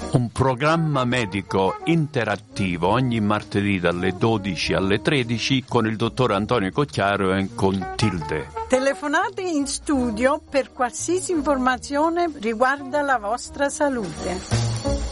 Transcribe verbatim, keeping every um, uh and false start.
Un programma medico interattivo ogni martedì dalle dodici alle tredici con il dottor Antonio Cocchiaro e con Tilde. Telefonate in studio per qualsiasi informazione riguarda la vostra salute.